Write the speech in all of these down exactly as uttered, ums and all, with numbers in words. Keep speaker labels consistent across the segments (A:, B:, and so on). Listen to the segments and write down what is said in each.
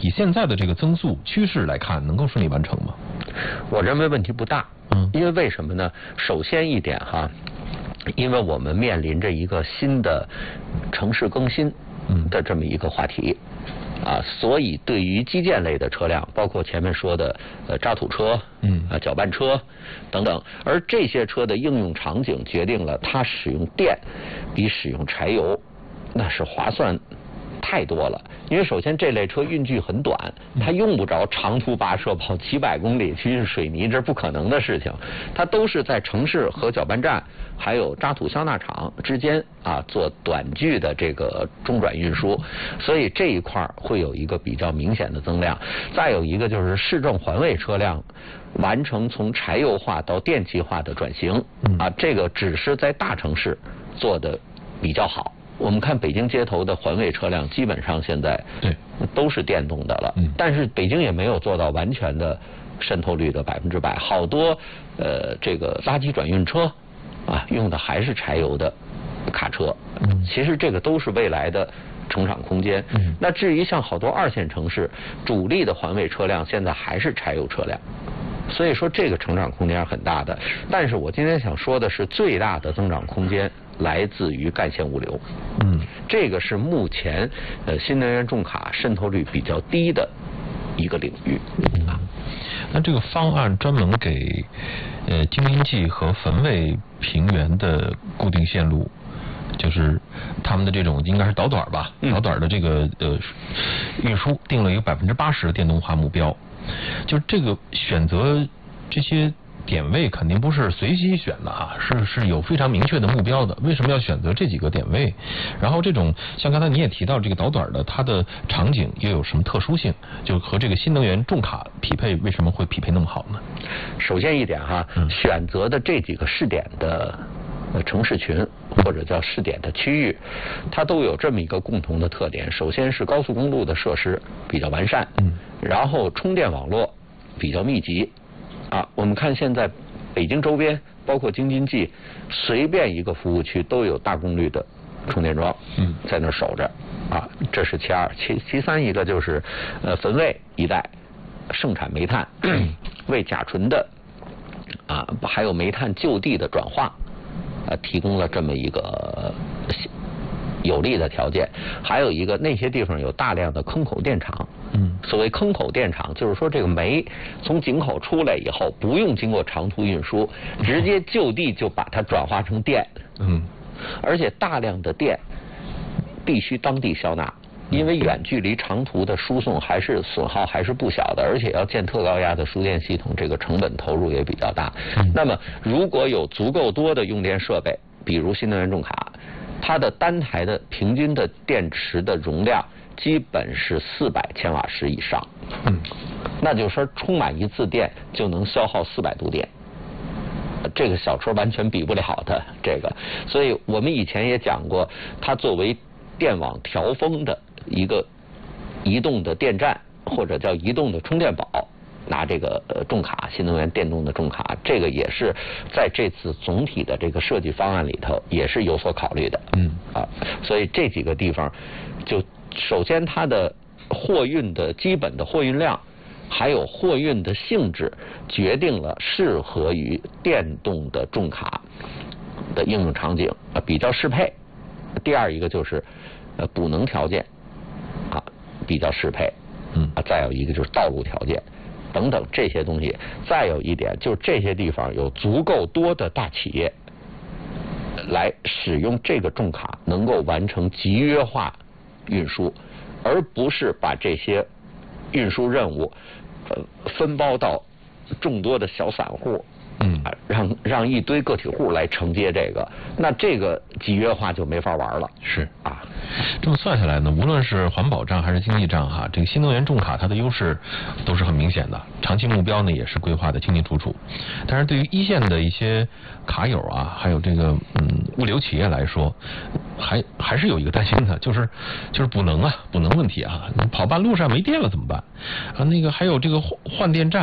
A: 以现在的这个增速趋势来看，能够顺利完成吗？
B: 我认为问题不大，
A: 嗯，
B: 因为为什么呢？首先一点哈，因为我们面临着一个新的城市更新的这么一个话题。啊，所以对于基建类的车辆，包括前面说的呃渣土车，
A: 嗯，
B: 啊搅拌车等等，而这些车的应用场景决定了它使用电比使用柴油那是划算太多了。因为首先这类车运距很短，它用不着长途跋涉跑几百公里去运水泥，这是不可能的事情。它都是在城市和搅拌站还有渣土消纳厂之间啊做短距的这个中转运输，所以这一块会有一个比较明显的增量。再有一个就是市政环卫车辆完成从柴油化到电气化的转型啊，这个只是在大城市做的比较好。我们看北京街头的环卫车辆，基本上现在
A: 对
B: 都是电动的了，
A: 嗯，
B: 但是北京也没有做到完全的渗透率的百分之百，好多呃这个垃圾转运车啊用的还是柴油的卡车，
A: 嗯，
B: 其实这个都是未来的成长空间。
A: 嗯，
B: 那至于像好多二线城市主力的环卫车辆，现在还是柴油车辆。所以说这个成长空间是很大的，但是我今天想说的是，最大的增长空间来自于干线物流。
A: 嗯，
B: 这个是目前呃新能源重卡渗透率比较低的一个领域。
A: 啊，那这个方案专门给呃京津冀和汾渭平原的固定线路，就是他们的这种应该是导短吧，
B: 嗯、
A: 导短的这个呃运输定了一个百分之八十的电动化目标。就这个选择这些点位肯定不是随机选的啊，是是有非常明确的目标的。为什么要选择这几个点位？然后这种像刚才你也提到这个导短的，它的场景又有什么特殊性？就和这个新能源重卡匹配，为什么会匹配那么好呢？
B: 首先一点哈，嗯、选择的这几个试点的呃城市群或者叫试点的区域，它都有这么一个共同的特点。首先是高速公路的设施比较完善，嗯，然后充电网络比较密集。啊，我们看现在北京周边，包括京津冀，随便一个服务区都有大功率的充电桩，嗯，在那守着。啊，这是其二。其其三一个就是呃汾渭一带盛产煤炭，为甲醇的啊还有煤炭就地的转化，呃提供了这么一个有利的条件。还有一个，那些地方有大量的坑口电厂。嗯，所谓坑口电厂，就是说这个煤从井口出来以后，不用经过长途运输，直接就地就把它转化成电。嗯，而且大量的电必须当地消纳，因为远距离长途的输送还是损耗还是不小的，而且要建特高压的输电系统，这个成本投入也比较大。嗯、那么如果有足够多的用电设备，比如新能源重卡，它的单台的平均的电池的容量基本是四百千瓦时以上，嗯，那就是说充满一次电就能消耗四百度电，这个小车完全比不了的这个。所以我们以前也讲过，它作为电网调峰的一个移动的电站或者叫移动的充电宝，拿这个呃重卡新能源电动的重卡，这个也是在这次总体的这个设计方案里头也是有所考虑的。嗯啊，所以这几个地方就。首先它的货运的基本的货运量还有货运的性质决定了适合于电动的重卡的应用场景啊比较适配。第二一个就是呃补能条件啊比较适配，嗯啊再有一个就是道路条件等等这些东西。再有一点就是这些地方有足够多的大企业来使用这个重卡，能够完成集约化运输，而不是把这些运输任务呃分包到众多的小散户，嗯，让让一堆个体户来承接这个，那这个集约化就没法玩了。
A: 是啊，这么算下来呢，无论是环保账还是经济账哈，这个新能源重卡它的优势都是很明显的，长期目标呢也是规划的清清楚楚。但是对于一线的一些卡友啊，还有这个嗯物流企业来说，还还是有一个担心的，就是就是补能啊，补能问题啊，跑半路上没电了怎么办啊？那个还有这个换换电站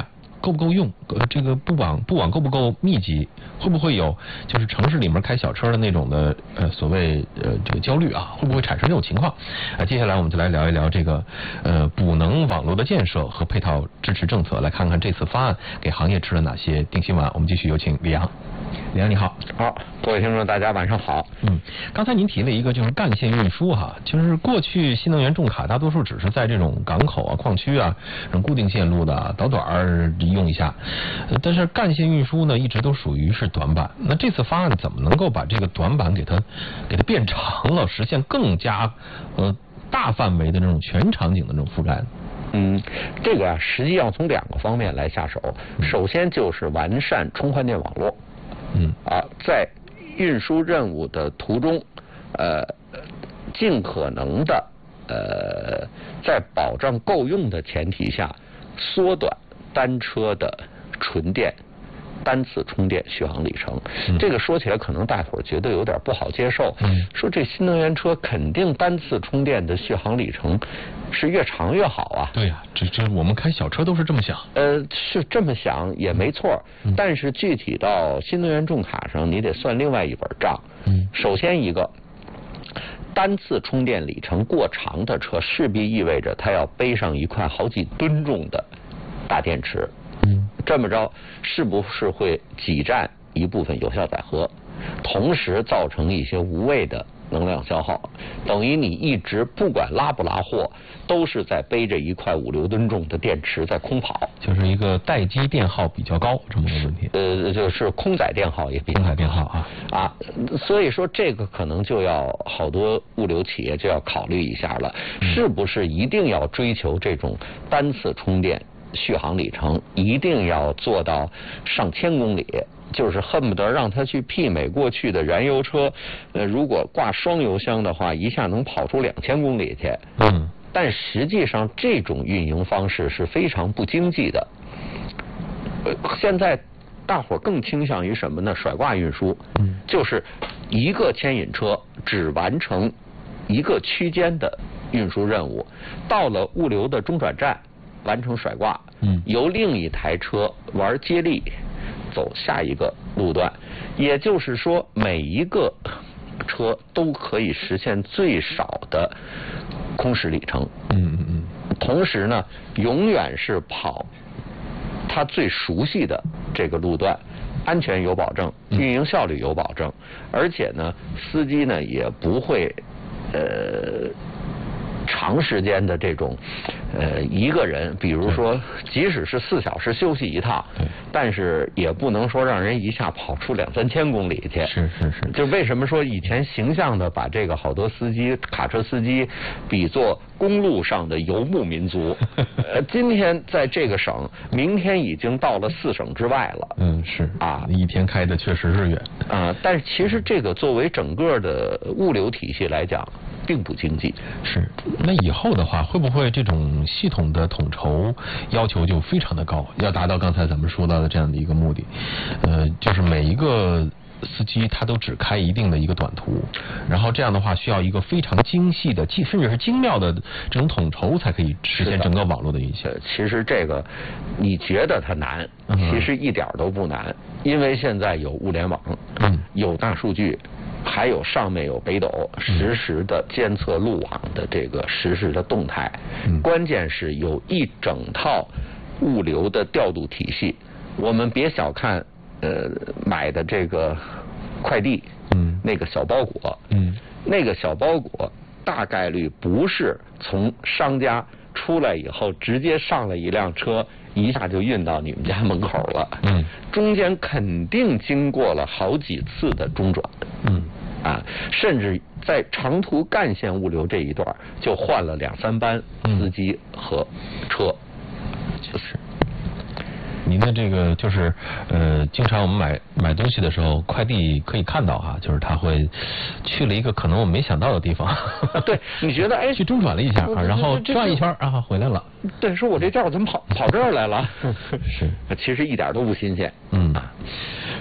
A: 够不够用？呃，这个布网布网够不够密集？会不会有就是城市里面开小车的那种的呃所谓呃这个焦虑啊？会不会产生这种情况？啊，接下来我们就来聊一聊这个呃补能网络的建设和配套支持政策，来看看这次方案给行业吃了哪些定心丸。我们继续有请李阳。李阳你好。
B: 好，各位听众大家晚上好。
A: 嗯，刚才您提了一个就是干线运输哈，就是过去新能源重卡大多数只是在这种港口啊、矿区啊、这种固定线路的导短儿用一下，呃，但是干线运输呢一直都属于是短板。那这次方案怎么能够把这个短板给它给它变长了，实现更加呃大范围的这种全场景的这种覆盖呢？
B: 嗯，这个啊，实际上从两个方面来下手。首先就是完善充换电网络。
A: 嗯
B: 啊，在运输任务的途中，呃，尽可能的呃，在保障够用的前提下，缩短单车的纯电单次充电续航里程。嗯、这个说起来可能大伙儿觉得有点不好接受。嗯，说这新能源车肯定单次充电的续航里程是越长越好啊。
A: 对呀、啊，这这我们开小车都是这么想。
B: 呃，是这么想也没错，嗯、但是具体到新能源重卡上，你得算另外一本账。嗯，首先一个。单次充电里程过长的车，势必意味着它要背上一块好几吨重的大电池。嗯，这么着是不是会挤占一部分有效载荷，同时造成一些无谓的能量消耗？等于你一直不管拉不拉货，都是在背着一块五六吨重的电池在空跑，
A: 就是一个待机电耗比较高这么个问题。
B: 呃，就是空载电耗也比较高。
A: 空载电耗啊
B: 啊，所以说这个可能就要好多物流企业就要考虑一下了，嗯、是不是一定要追求这种单次充电续航里程一定要做到上千公里？就是恨不得让它去媲美过去的燃油车，呃，如果挂双油箱的话，一下能跑出两千公里去。嗯，但实际上这种运营方式是非常不经济的。呃，现在大伙更倾向于什么呢？甩挂运输，嗯，就是一个牵引车只完成一个区间的运输任务，到了物流的中转站完成甩挂，嗯，由另一台车玩接力。走下一个路段，也就是说每一个车都可以实现最少的空时里程。嗯嗯嗯。同时呢，永远是跑他最熟悉的这个路段，安全有保证，运营效率有保证，而且呢，司机呢也不会呃。长时间的这种，呃，一个人，比如说，即使是四小时休息一趟，但是也不能说让人一下跑出两三千公里去。
A: 是是是。
B: 就为什么说以前形象的把这个好多司机、卡车司机比作公路上的游牧民族？呃，今天在这个省，明天已经到了四省之外了。
A: 嗯，是啊，一天开的确实是远
B: 啊。但是其实这个作为整个的物流体系来讲，并不经济。
A: 是。那以后的话，会不会这种系统的统筹要求就非常的高，要达到刚才咱们说到的这样的一个目的？呃，就是每一个司机他都只开一定的一个短途，然后这样的话需要一个非常精细的、甚至是精妙的这种统筹，才可以实现整个网络的运行。
B: 其实这个你觉得它难，其实一点都不难，因为现在有物联网，嗯，有大数据。还有上面有北斗实时的监测路网的这个实时的动态，嗯、关键是有一整套物流的调度体系。我们别小看呃买的这个快递，嗯，那个小包裹，嗯，那个小包裹大概率不是从商家出来以后直接上了一辆车，一下就运到你们家门口了。嗯，中间肯定经过了好几次的中转。嗯，啊，甚至在长途干线物流这一段，就换了两三班司机和车。
A: 就是。您的这个就是呃，经常我们买买东西的时候，快递可以看到哈，就是他会去了一个可能我们没想到的地方。
B: 对，你觉得哎，
A: 去中转了一下啊，然后转一圈啊，回来了。
B: 对，说我这件怎么跑跑这儿来了？
A: 是，
B: 其实一点都不新鲜。
A: 嗯。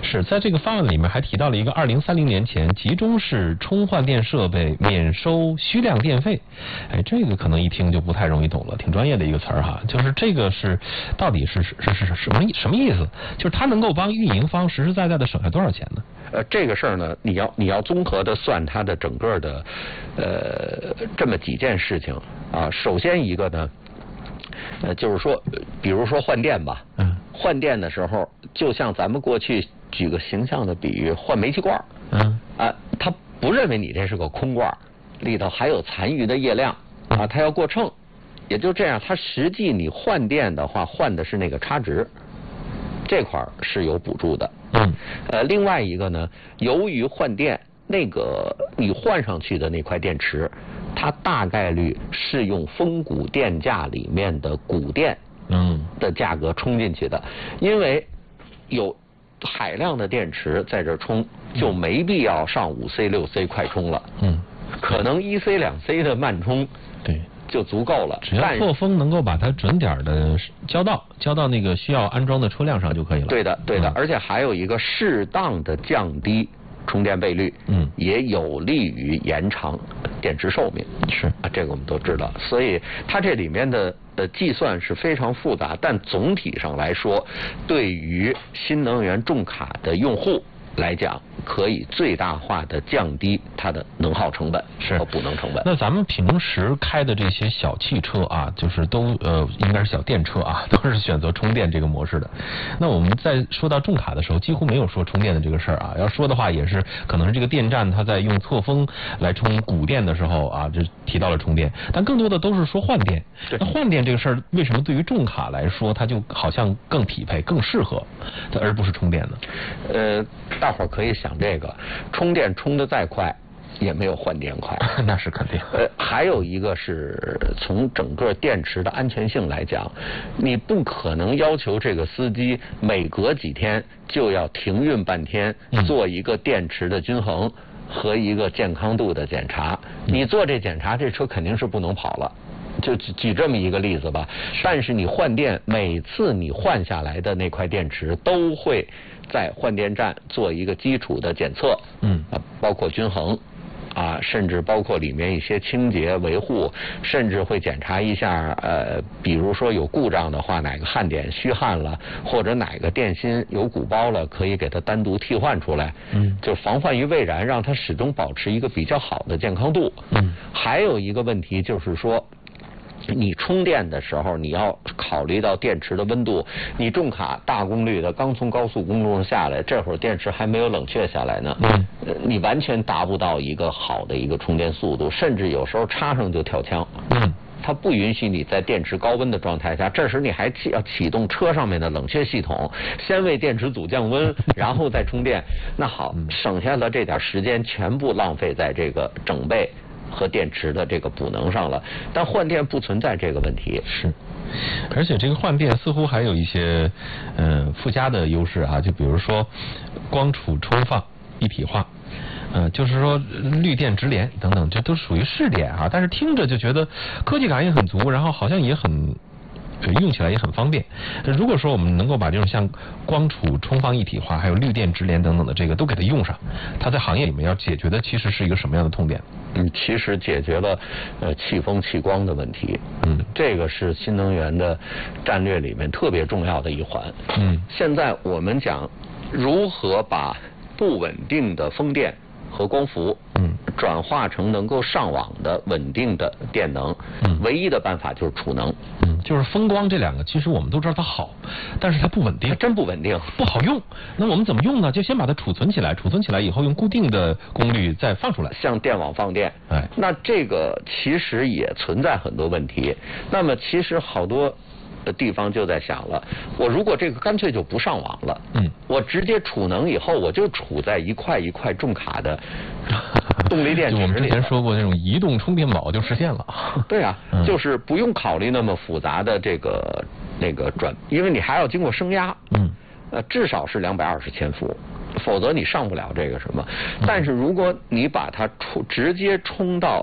A: 是在这个方案里面还提到了一个二零三零年前集中式充换电设备免收需量电费。哎，这个可能一听就不太容易懂了，挺专业的一个词儿哈。就是这个是到底是是是是什么什么意思？就是它能够帮运营方实实在在的省下多少钱呢？
B: 呃，这个事儿呢，你要你要综合的算它的整个的呃这么几件事情啊。首先一个呢，呃，就是说，比如说换电吧，嗯，换电的时候，就像咱们过去举个形象的比喻，换煤气罐，嗯，啊，他不认为你这是个空罐，里头还有残余的液量啊，他要过秤，也就这样，他实际你换电的话，换的是那个差值。这块是有补助的，嗯，呃，另外一个呢，由于换电那个你换上去的那块电池，它大概率是用峰谷电价里面的谷电，嗯，的价格充进去的，因为有海量的电池在这充，就没必要上五 C 六 C 快充了，嗯，可能一 C 两 C 的慢充，对。就足够了，
A: 只要错峰能够把它准点的交到交到那个需要安装的车辆上就可以了。
B: 对的，对的，嗯、而且还有一个适当的降低充电倍率，嗯，也有利于延长电池寿命。
A: 是
B: 啊，这个我们都知道，所以它这里面的呃计算是非常复杂，但总体上来说，对于新能源重卡的用户来讲，可以最大化的降低它的能耗成本和补能成本。
A: 那咱们平时开的这些小汽车啊，就是都呃应该是小电车啊，都是选择充电这个模式的。那我们在说到重卡的时候，几乎没有说充电的这个事儿啊。要说的话，也是可能是这个电站它在用错峰来充谷电的时候啊，就提到了充电，但更多的都是说换电。那换电这个事儿，为什么对于重卡来说，它就好像更匹配、更适合，而不是充电呢？
B: 呃。大伙儿可以想这个，充电充得再快，也没有换电快，
A: 那是肯定。
B: 呃，还有一个是从整个电池的安全性来讲，你不可能要求这个司机每隔几天就要停运半天，做一个电池的均衡和一个健康度的检查。你做这检查，这车肯定是不能跑了。就举举这么一个例子吧，但是你换电，每次你换下来的那块电池都会在换电站做一个基础的检测，嗯，啊，包括均衡，啊，甚至包括里面一些清洁维护，甚至会检查一下，呃，比如说有故障的话，哪个焊点虚焊了，或者哪个电芯有鼓包了，可以给它单独替换出来，嗯，就防范于未然，让它始终保持一个比较好的健康度。嗯，还有一个问题就是说，你充电的时候，你要考虑到电池的温度。你重卡大功率的刚从高速公路上下来，这会儿电池还没有冷却下来呢，嗯，你完全达不到一个好的一个充电速度，甚至有时候插上就跳枪。嗯，它不允许你在电池高温的状态下，这时你还要启动车上面的冷却系统，先为电池组降温，然后再充电。那好，省下了这点时间，全部浪费在这个整备和电池的这个补能上了，但换电不存在这个问题。
A: 是，而且这个换电似乎还有一些嗯、呃、附加的优势啊，就比如说光储充放一体化，呃，就是说绿电直连等等，这都属于试点啊，但是听着就觉得科技感也很足，然后好像也很。用起来也很方便。如果说我们能够把这种像光储充放一体化，还有绿电直连等等的这个都给它用上，它在行业里面要解决的其实是一个什么样的痛点？
B: 嗯，其实解决了呃气风气光的问题。嗯，这个是新能源的战略里面特别重要的一环。嗯，现在我们讲如何把不稳定的风电和光伏，嗯，转化成能够上网的稳定的电能，嗯，唯一的办法就是储能，
A: 嗯，就是风光这两个，其实我们都知道它好，但是它不稳定，
B: 它真不稳定，
A: 不好用。那我们怎么用呢？就先把它储存起来，储存起来以后用固定的功率再放出来，
B: 像电网放电。哎，那这个其实也存在很多问题。那么其实好多的地方就在想了，我如果这个干脆就不上网了，嗯，我直接储能以后，我就储在一块一块重卡的动力电池里。
A: 我们之前说过，那种移动充电宝就实现了。
B: 对啊，嗯、就是不用考虑那么复杂的这个那个转，因为你还要经过升压，嗯，呃，至少是两百二十千伏，否则你上不了这个什么。但是如果你把它充直接充到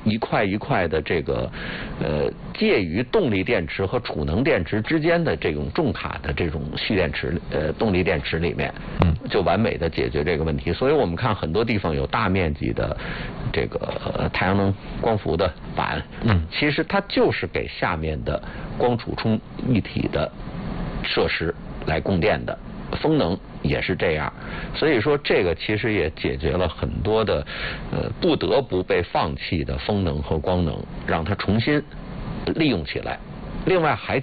B: 一块一块的这个呃介于动力电池和储能电池之间的这种重卡的这种蓄电池呃动力电池里面，
A: 嗯，
B: 就完美的解决这个问题。所以我们看很多地方有大面积的这个、呃、太阳能光伏的板，
A: 嗯，
B: 其实它就是给下面的光储充一体的设施来供电的。风能也是这样，所以说这个其实也解决了很多的呃不得不被放弃的风能和光能，让它重新利用起来。另外还